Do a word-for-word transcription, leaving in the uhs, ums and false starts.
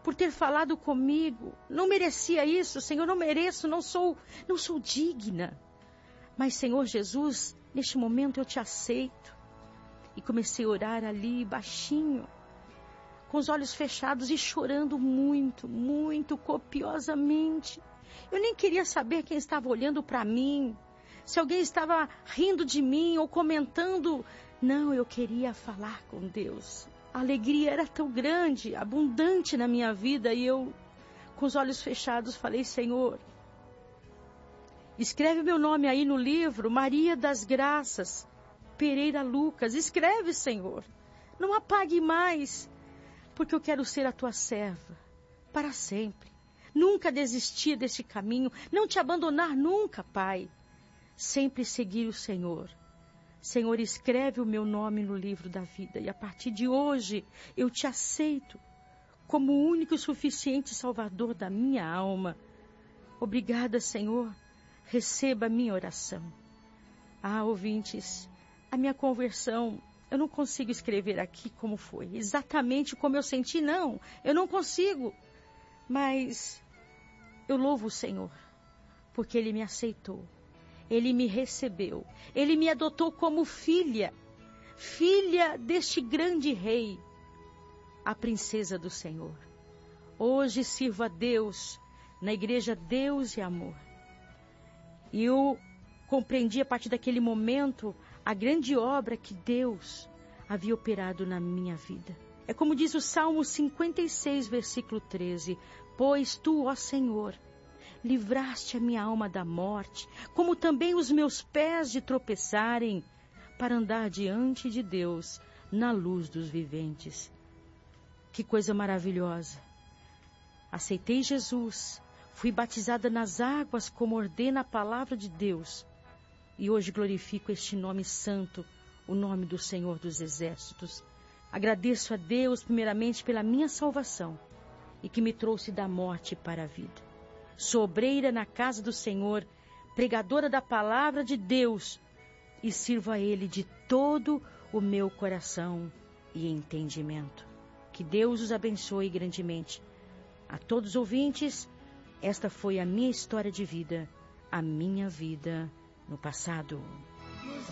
por ter falado comigo. Não merecia isso, Senhor, não mereço, não sou, não sou digna. Mas, Senhor Jesus, neste momento eu te aceito. E comecei a orar ali, baixinho, com os olhos fechados e chorando muito, muito, copiosamente. Eu nem queria saber quem estava olhando para mim, se alguém estava rindo de mim ou comentando. Não, eu queria falar com Deus. A alegria era tão grande, abundante na minha vida, e eu, com os olhos fechados, falei: Senhor, escreve meu nome aí no livro, Maria das Graças Pereira Lucas. Escreve, Senhor. Não apague mais, porque eu quero ser a tua serva para sempre. Nunca desistir deste caminho, não te abandonar nunca, Pai. Sempre seguir o Senhor. Senhor, escreve o meu nome no livro da vida, e a partir de hoje eu te aceito como o único e suficiente Salvador da minha alma. Obrigada, Senhor. Receba a minha oração. Ah, ouvintes, a minha conversão, eu não consigo escrever aqui como foi, exatamente como eu senti, não. Eu não consigo. Mas eu louvo o Senhor, porque Ele me aceitou. Ele me recebeu. Ele me adotou como filha. Filha deste grande rei, a princesa do Senhor. Hoje sirvo a Deus na igreja Deus e Amor. E eu compreendi a partir daquele momento a grande obra que Deus havia operado na minha vida. É como diz o Salmo cinquenta e seis, versículo treze. Pois tu, ó Senhor, livraste a minha alma da morte, como também os meus pés de tropeçarem, para andar diante de Deus na luz dos viventes. Que coisa maravilhosa! Aceitei Jesus, fui batizada nas águas como ordena a palavra de Deus, e hoje glorifico este nome santo, o nome do Senhor dos Exércitos. Agradeço a Deus primeiramente pela minha salvação e que me trouxe da morte para a vida. Sou obreira na casa do Senhor, pregadora da palavra de Deus, e sirvo a Ele de todo o meu coração e entendimento. Que Deus os abençoe grandemente. A todos os ouvintes, esta foi a minha história de vida, a minha vida no passado.